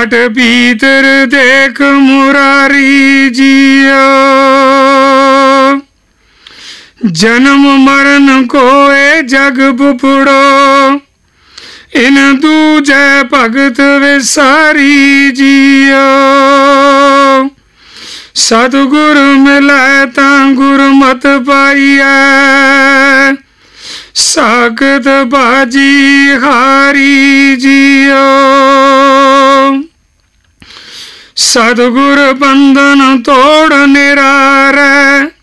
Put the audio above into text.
घट भीतर देख मुरारी जियो, जन्म मरण कोए जग बुपड़ो, इन दूजे भगत विसारी जियो। सतगुर मिलै तां गुरमत पाइयै, साकत बाजी हारी जियो। सतगुर बंधन तोड़ निरारै,